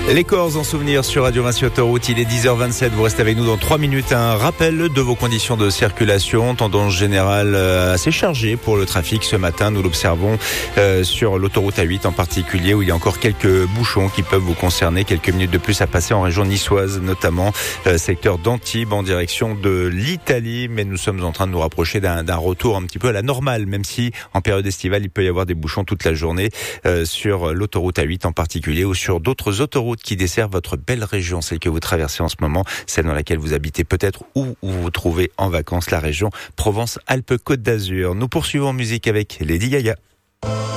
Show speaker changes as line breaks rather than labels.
Les Corses en souvenir sur Radio Vinci Autoroute, il est 10h27, vous restez avec nous dans 3 minutes. Un rappel de vos conditions de circulation, tendance générale assez chargée pour le trafic ce matin. Nous l'observons sur l'autoroute A8 en particulier, où il y a encore quelques bouchons qui peuvent vous concerner. Quelques minutes de plus à passer en région niçoise, notamment secteur d'Antibes en direction de l'Italie. Mais nous sommes en train de nous rapprocher d'un retour un petit peu à la normale, même si en période estivale, il peut y avoir des bouchons toute la journée sur l'autoroute A8 en particulier, ou sur d'autres autoroutes qui dessert votre belle région, celle que vous traversez en ce moment, celle dans laquelle vous habitez peut-être ou où vous vous trouvez en vacances, la région Provence-Alpes-Côte d'Azur. Nous poursuivons en musique avec Lady Gaga.